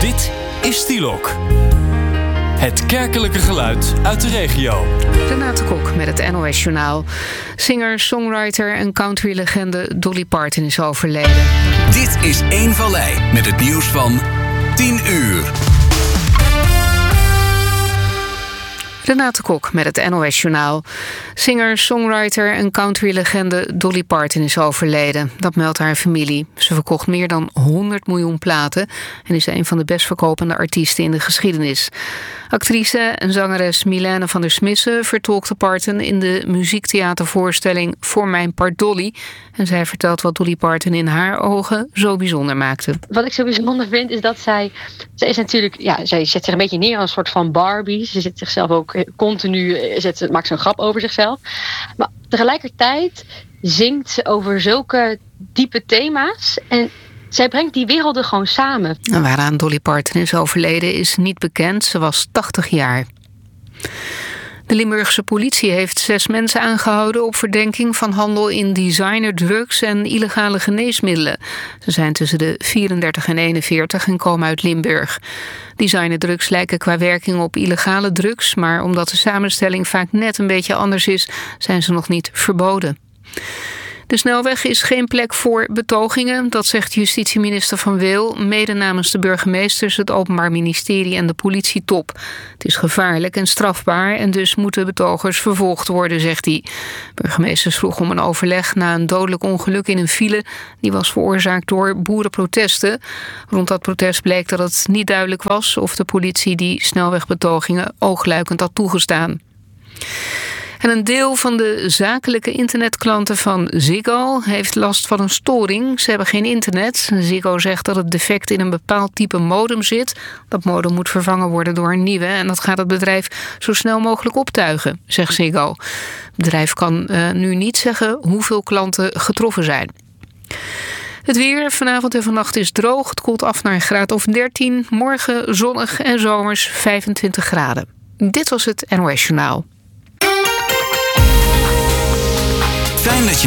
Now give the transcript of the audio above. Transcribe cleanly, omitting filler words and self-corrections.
Dit is Stielok. Het kerkelijke geluid uit de regio. Renate Kok met het NOS Journaal. Singer, songwriter en countrylegende Dolly Parton is overleden. Dit is Eén Vallei met het nieuws van 10 uur. Renate Kok met het NOS Journaal. Singer, songwriter en countrylegende Dolly Parton is overleden. Dat meldt haar familie. Ze verkocht meer dan 100 miljoen platen en is een van de best verkopende artiesten in de geschiedenis. Actrice en zangeres Milène van der Smissen vertolkte Parton in de muziektheatervoorstelling Voor mijn part Dolly. En zij vertelt wat Dolly Parton in haar ogen zo bijzonder maakte. Wat ik zo bijzonder vind is dat zij is natuurlijk, zij zet zich een beetje neer als een soort van Barbie. Ze zet zichzelf ook continu, maakt zo'n grap over zichzelf. Maar tegelijkertijd zingt ze over zulke diepe thema's en zij brengt die werelden gewoon samen. En waaraan Dolly Parton is overleden is niet bekend. Ze was 80 jaar. De Limburgse politie heeft 6 mensen aangehouden op verdenking van handel in designerdrugs en illegale geneesmiddelen. Ze zijn tussen de 34 en 41 en komen uit Limburg. Designerdrugs lijken qua werking op illegale drugs, maar omdat de samenstelling vaak net een beetje anders is, zijn ze nog niet verboden. De snelweg is geen plek voor betogingen, dat zegt justitieminister Van Weel, mede namens de burgemeesters, het Openbaar Ministerie en de politietop. Het is gevaarlijk en strafbaar en dus moeten betogers vervolgd worden, zegt hij. Burgemeesters vroegen om een overleg na een dodelijk ongeluk in een file. Die was veroorzaakt door boerenprotesten. Rond dat protest bleek dat het niet duidelijk was of de politie die snelwegbetogingen oogluikend had toegestaan. En een deel van de zakelijke internetklanten van Ziggo heeft last van een storing. Ze hebben geen internet. Ziggo zegt dat het defect in een bepaald type modem zit. Dat modem moet vervangen worden door een nieuwe. En dat gaat het bedrijf zo snel mogelijk optuigen, zegt Ziggo. Het bedrijf kan nu niet zeggen hoeveel klanten getroffen zijn. Het weer vanavond en vannacht is droog. Het koelt af naar een graad of 13. Morgen zonnig en zomers 25 graden. Dit was het NOS Journaal. Fijn dat je